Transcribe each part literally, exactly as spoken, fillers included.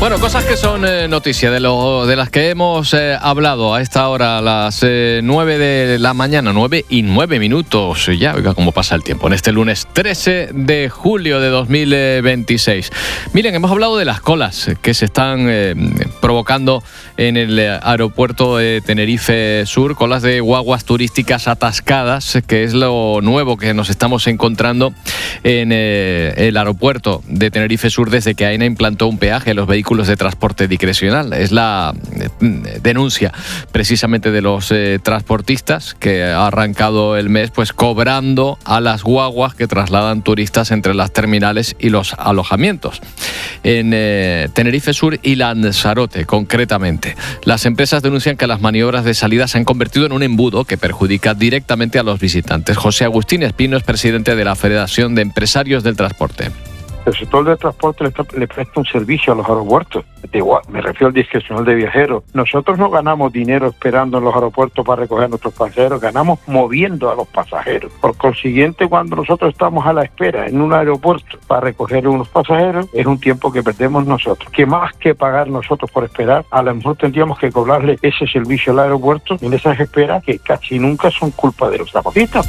Bueno, cosas que son eh, noticia de, lo, de las que hemos eh, hablado a esta hora, a las eh, nueve de la mañana, nueve y nueve minutos. Ya, oiga cómo pasa el tiempo, en este lunes trece de julio de dos mil veintiséis. Miren, hemos hablado de las colas que se están eh, provocando en el aeropuerto de Tenerife Sur, colas de guaguas turísticas atascadas, que es lo nuevo que nos estamos encontrando en eh, el aeropuerto de Tenerife Sur desde que AENA implantó un peaje a los vehículos de transporte discrecional. Es la denuncia precisamente de los eh, transportistas, que ha arrancado el mes pues cobrando a las guaguas que trasladan turistas entre las terminales y los alojamientos. En eh, Tenerife Sur y Lanzarote, concretamente, las empresas denuncian que las maniobras de salida se han convertido en un embudo que perjudica directamente a los visitantes. José Agustín Espino es presidente de la Federación de Empresarios del Transporte. El sector del transporte le, está, le presta un servicio a los aeropuertos. Igual, me refiero al discrecional de viajeros. Nosotros no ganamos dinero esperando en los aeropuertos para recoger a nuestros pasajeros, ganamos moviendo a los pasajeros. Por consiguiente, cuando nosotros estamos a la espera en un aeropuerto para recoger a unos pasajeros, es un tiempo que perdemos nosotros. Que más que pagar nosotros por esperar, a lo mejor tendríamos que cobrarle ese servicio al aeropuerto en esas esperas que casi nunca son culpa de los transportistas.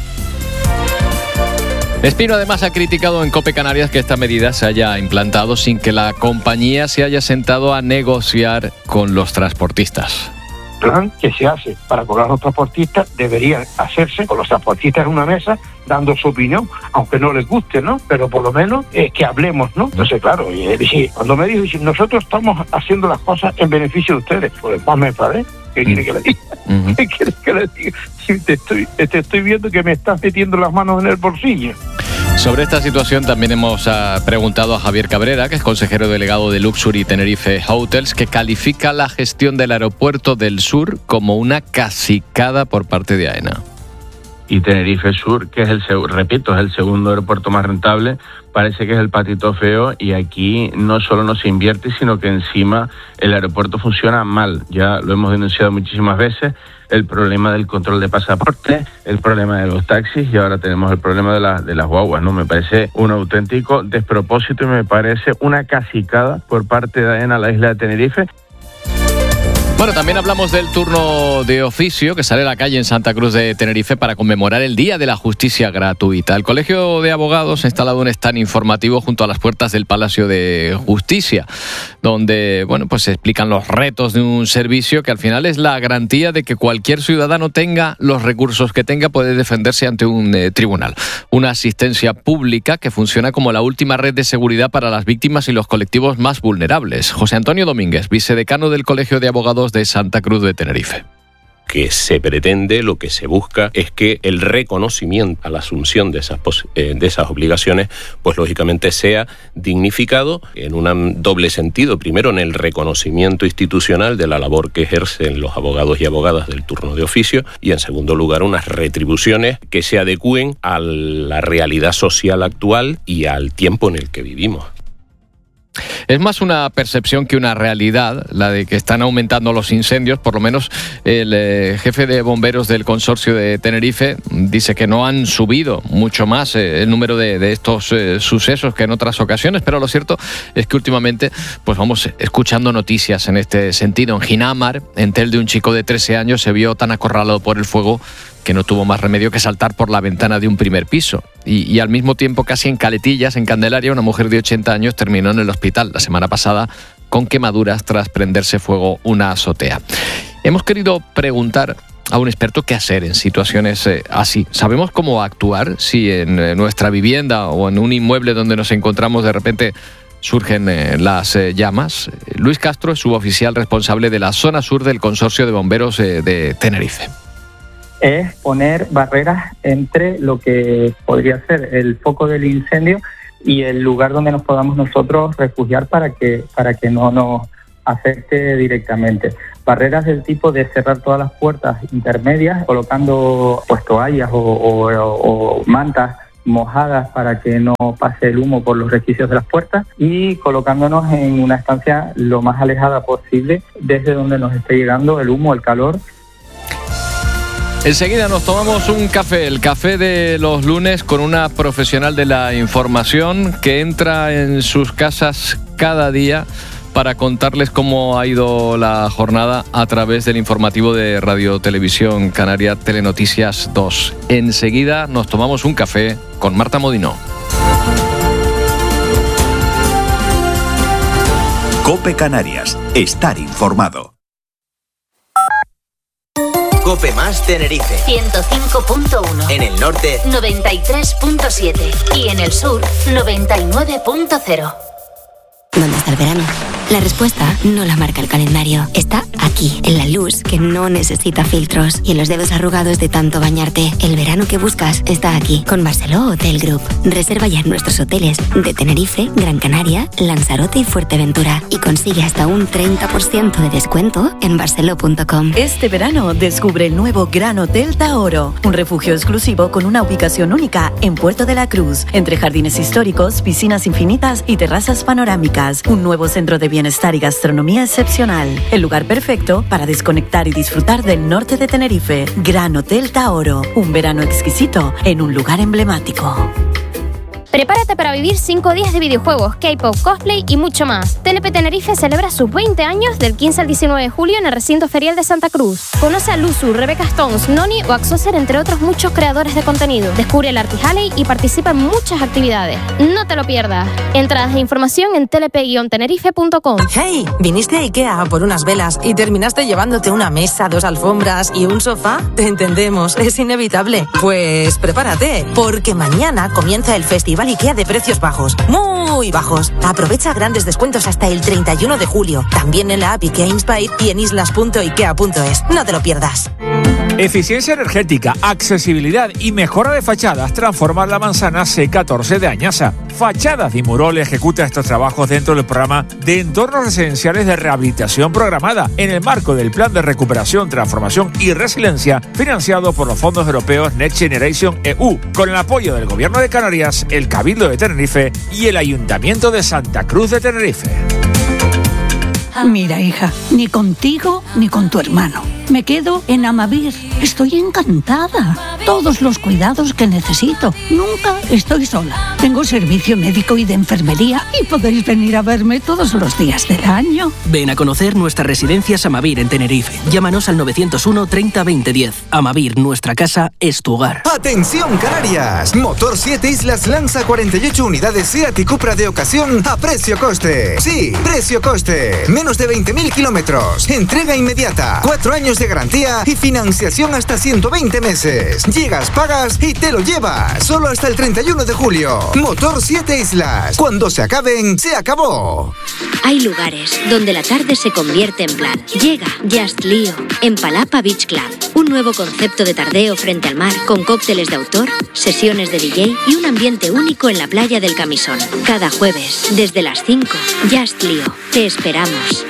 Espino además ha criticado en COPE Canarias que esta medida se haya implantado sin que la compañía se haya sentado a negociar con los transportistas. El plan que se hace para cobrar a los transportistas debería hacerse con los transportistas en una mesa dando su opinión, aunque no les guste, ¿no? Pero por lo menos eh, que hablemos, ¿no? Entonces, claro, y, y, cuando me dijo, nosotros estamos haciendo las cosas en beneficio de ustedes, pues más me enfadé. ¿Qué quiere que le diga? Uh-huh. ¿Qué quiere que le diga? Si te estoy, te estoy viendo que me estás metiendo las manos en el bolsillo. Sobre esta situación también hemos uh, preguntado a Javier Cabrera, que es consejero delegado de Luxury Tenerife Hotels, que califica la gestión del aeropuerto del Sur como una cacicada por parte de AENA. Y Tenerife Sur, que es el, repito, es el segundo aeropuerto más rentable, parece que es el patito feo, y aquí no solo no se invierte, sino que encima el aeropuerto funciona mal. Ya lo hemos denunciado muchísimas veces, el problema del control de pasaporte, el problema de los taxis, y ahora tenemos el problema de, la, de las guaguas, ¿no? Me parece un auténtico despropósito y me parece una cacicada por parte de AENA a la isla de Tenerife. Bueno, también hablamos del turno de oficio que sale a la calle en Santa Cruz de Tenerife para conmemorar el Día de la Justicia Gratuita. El Colegio de Abogados ha instalado un stand informativo junto a las puertas del Palacio de Justicia, donde, bueno, pues se explican los retos de un servicio que al final es la garantía de que cualquier ciudadano tenga los recursos que tenga, puede defenderse ante un eh, tribunal. Una asistencia pública que funciona como la última red de seguridad para las víctimas y los colectivos más vulnerables. José Antonio Domínguez, vicedecano del Colegio de Abogados de Santa Cruz de Tenerife. Que se pretende, lo que se busca es que el reconocimiento a la asunción de esas, eh, de esas obligaciones, pues lógicamente sea dignificado en un doble sentido. Primero, en el reconocimiento institucional de la labor que ejercen los abogados y abogadas del turno de oficio, y en segundo lugar, unas retribuciones que se adecúen a la realidad social actual y al tiempo en el que vivimos. Es más una percepción que una realidad, la de que están aumentando los incendios. Por lo menos el eh, jefe de bomberos del consorcio de Tenerife dice que no han subido mucho más eh, el número de, de estos eh, sucesos que en otras ocasiones, pero lo cierto es que últimamente pues vamos escuchando noticias en este sentido. En Ginamar, en Tel de un chico de trece años se vio tan acorralado por el fuego que no tuvo más remedio que saltar por la ventana de un primer piso. Y, y al mismo tiempo, casi en Caletillas, en Candelaria, una mujer de ochenta años terminó en el hospital la semana pasada con quemaduras tras prenderse fuego una azotea. Hemos querido preguntar a un experto qué hacer en situaciones eh, así. ¿Sabemos cómo actuar si en eh, nuestra vivienda o en un inmueble donde nos encontramos de repente surgen eh, las eh, llamas? Luis Castro es suboficial responsable de la zona sur del Consorcio de Bomberos eh, de Tenerife. Es poner barreras entre lo que podría ser el foco del incendio y el lugar donde nos podamos nosotros refugiar para que para que no nos afecte directamente. Barreras del tipo de cerrar todas las puertas intermedias, colocando pues toallas o, o, o mantas mojadas para que no pase el humo por los resquicios de las puertas, y colocándonos en una estancia lo más alejada posible desde donde nos esté llegando el humo, el calor. Enseguida nos tomamos un café, el café de los lunes, con una profesional de la información que entra en sus casas cada día para contarles cómo ha ido la jornada a través del informativo de Radio Televisión Canaria Telenoticias dos. Enseguida nos tomamos un café con Marta Modino. COPE Canarias. Estar informado. COPE más Tenerife. ciento cinco punto uno. En el norte, noventa y tres punto siete. Y en el sur, noventa y nueve punto cero. ¿Dónde está el verano? La respuesta no la marca el calendario. Está aquí, en la luz que no necesita filtros y en los dedos arrugados de tanto bañarte. El verano que buscas está aquí, con Barceló Hotel Group. Reserva ya en nuestros hoteles de Tenerife, Gran Canaria, Lanzarote y Fuerteventura y consigue hasta un treinta por ciento de descuento en barceló punto com. Este verano descubre el nuevo Gran Hotel Taoro, un refugio exclusivo con una ubicación única en Puerto de la Cruz, entre jardines históricos, piscinas infinitas y terrazas panorámicas. Un nuevo centro de bienestar y gastronomía excepcional. El lugar perfecto para desconectar y disfrutar del norte de Tenerife. Gran Hotel Taoro. Un verano exquisito en un lugar emblemático. Prepárate para vivir cinco días de videojuegos, K-pop, cosplay y mucho más. T N P Tenerife celebra sus veinte años del quince al diecinueve de julio en el recinto ferial de Santa Cruz. Conoce a Luzu, Rebecca Stones, Noni o Axoser, entre otros muchos creadores de contenido. Descubre el Artist Alley y participa en muchas actividades. No te lo pierdas. Entradas e información en telepe guion tenerife punto com. Hey, ¿viniste a IKEA a por unas velas y terminaste llevándote una mesa, dos alfombras y un sofá? Te entendemos, es inevitable. Pues prepárate, porque mañana comienza el festival IKEA de precios bajos, muy bajos. Aprovecha grandes descuentos hasta el treinta y uno de julio. También en la app IKEA Inspire y en islas punto ikea punto es. No te lo pierdas. Eficiencia energética, accesibilidad y mejora de fachadas transforman la manzana C catorce de Añasa. Fachadas y Murol ejecuta estos trabajos dentro del programa de entornos residenciales de rehabilitación programada en el marco del Plan de Recuperación, Transformación y Resiliencia financiado por los fondos europeos Next Generation E U, con el apoyo del Gobierno de Canarias, el Cabildo de Tenerife y el Ayuntamiento de Santa Cruz de Tenerife. Mira, hija, ni contigo ni con tu hermano. Me quedo en Amavir. Estoy encantada. Todos los cuidados que necesito. Nunca estoy sola. Tengo servicio médico y de enfermería y podéis venir a verme todos los días del año. Ven a conocer nuestras residencias Amavir en Tenerife. Llámanos al novecientos uno treinta veinte diez. Amavir, nuestra casa es tu hogar. ¡Atención, Canarias! Motor siete Islas lanza cuarenta y ocho unidades Seat y Cupra de ocasión a precio-coste. Sí, precio-coste. Menos de veinte mil kilómetros. Entrega inmediata. Cuatro años de garantía y financiación hasta ciento veinte meses. Llegas, pagas y te lo llevas. Solo hasta el treinta y uno de julio. Motor siete Islas. Cuando se acaben, se acabó. Hay lugares donde la tarde se convierte en plan. Llega Just Lío en Palapa Beach Club. Un nuevo concepto de tardeo frente al mar con cócteles de autor, sesiones de D J y un ambiente único en la playa del Camisón. Cada jueves, desde las cinco, Just Lío. Te esperamos.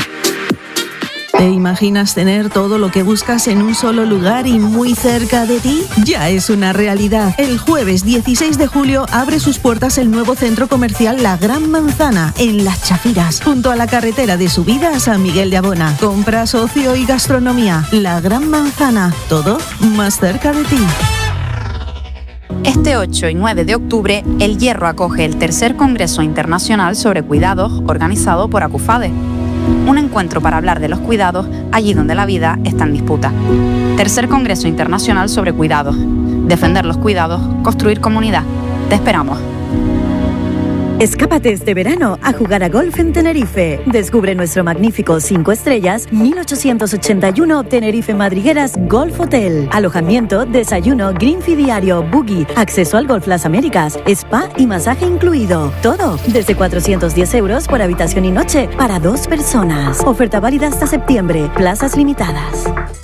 ¿Te imaginas tener todo lo que buscas en un solo lugar y muy cerca de ti? Ya es una realidad. El jueves dieciséis de julio abre sus puertas el nuevo centro comercial La Gran Manzana, en Las Chafiras, junto a la carretera de subida a San Miguel de Abona. Compras, ocio y gastronomía. La Gran Manzana, todo más cerca de ti. Este ocho y nueve de octubre, El Hierro acoge el tercer Congreso Internacional sobre Cuidados, organizado por ACUFADE. Un encuentro para hablar de los cuidados allí donde la vida está en disputa. Tercer Congreso Internacional sobre Cuidados. Defender los cuidados, construir comunidad. Te esperamos. Escápate este verano a jugar a golf en Tenerife. Descubre nuestro magnífico cinco estrellas mil ochocientos ochenta y uno Tenerife Madrigueras Golf Hotel. Alojamiento, desayuno, green fee diario, buggy, acceso al Golf Las Américas, spa y masaje incluido. Todo desde cuatrocientos diez euros por habitación y noche para dos personas. Oferta válida hasta septiembre. Plazas limitadas.